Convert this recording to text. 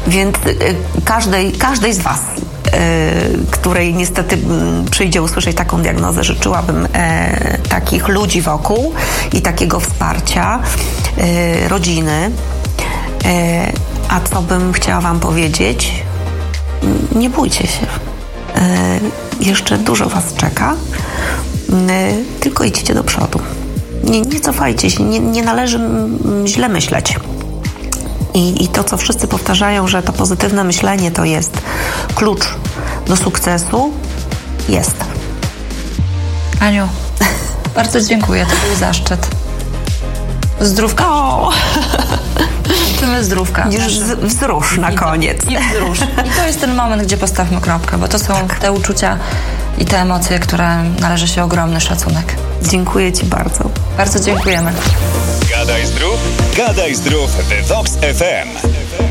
Więc każdej z Was, której niestety przyjdzie usłyszeć taką diagnozę, życzyłabym takich ludzi wokół i takiego wsparcia, rodziny. A co bym chciała Wam powiedzieć? Nie bójcie się. Jeszcze dużo Was czeka. Tylko idźcie do przodu. Nie cofajcie się. Nie należy źle myśleć. I to, co wszyscy powtarzają, że to pozytywne myślenie to jest klucz do sukcesu, jest. Aniu, bardzo dziękuję. To był zaszczyt. Zdrówka. Życzymy zdrówka. Wzrusz na koniec. I wzrusz. I to jest ten moment, gdzie postawmy kropkę, bo to są te uczucia i te emocje, które należy się ogromny szacunek. Dziękuję Ci bardzo. Bardzo dziękujemy. Gadaj Zdrów w Vox FM.